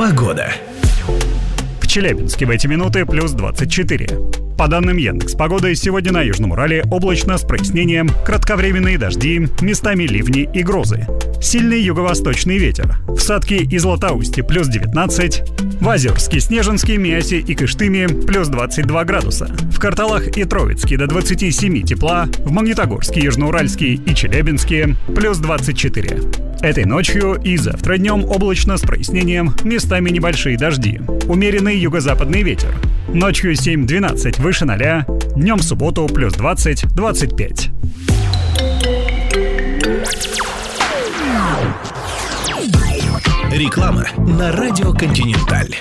Погода. В Челябинске в эти минуты плюс 24. По данным Яндекс.Погоды, сегодня на Южном Урале облачно с прояснением, кратковременные дожди, местами ливни и грозы. Сильный юго-восточный ветер. В Сатке и Златоусте плюс 19. В Озерске, Снежинске, Миасе и Кыштыме плюс 22 градуса. В Карталах и Троицке до 27 тепла. В Магнитогорске, Южноуральске и Челябинске плюс 24. Этой ночью и завтра днем облачно с прояснением, местами небольшие дожди. Умеренный юго-западный ветер. Ночью 7-12 выше 0, днем в субботу плюс 20-25. Реклама на радио «Континенталь».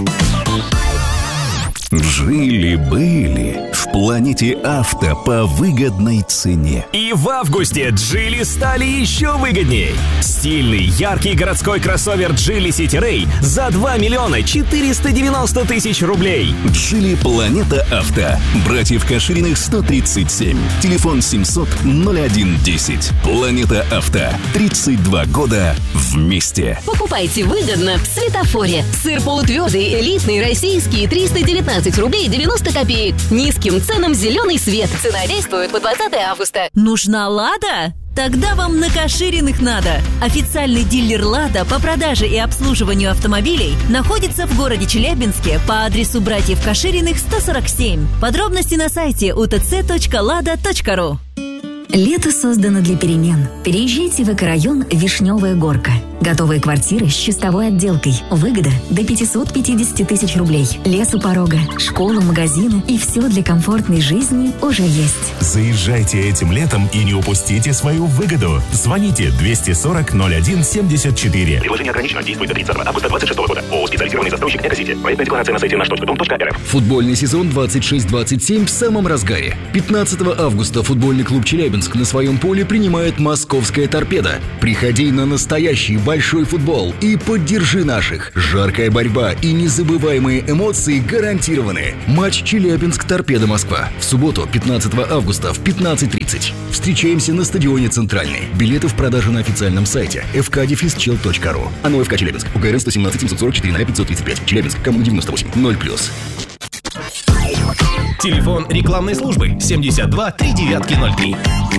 Жили-были в Планете Авто по выгодной цене. И в августе Geely стали еще выгодней. Стильный, яркий городской кроссовер Geely City Ray за 2 миллиона 490 тысяч рублей. Geely Планета Авто. Братьев Кашириных 137. Телефон 700-01-10. Планета Авто. 32 года вместе. Покупайте выгодно в Светофоре. Сыр полутвердый, элитный, российский, 319 рублей 90 копеек. Низким ценам зеленый свет. Цена действует по 20 августа. Нужна «Лада»? Тогда вам на Кашириных надо. Официальный дилер «Лада» по продаже и обслуживанию автомобилей находится в городе Челябинске по адресу братьев Кашириных 147. Подробности на сайте utc.lada.ru. Лето создано для перемен. Переезжайте в экорайон «Вишневая горка». Готовые квартиры с чистовой отделкой. Выгода до 550 тысяч рублей. Лес у порога, школа, магазины и все для комфортной жизни уже есть. Заезжайте этим летом и не упустите свою выгоду. Звоните 240-01-74. Предложение ограничено, действует до 30 августа 2026 года. ООО «Специализированный застройщик Экосити». Проектная декларация на сайте наш.дом.рф. Футбольный сезон 26-27 в самом разгаре. 15 августа футбольный клуб «Челябинск» на своем поле принимает московская «Торпедо». Приходи на настоящий большой футбол и поддержи наших. Жаркая борьба и незабываемые эмоции гарантированы. Матч Челябинск-Торпедо Москва. В субботу, 15 августа в 15:30. Встречаемся на стадионе «Центральный». Билеты в продаже на официальном сайте fk-chel.ru. АНО ФК Челябинск. УГРН 117 744 535. Челябинск. Кому 98 0+. Телефон рекламной службы 72 3903.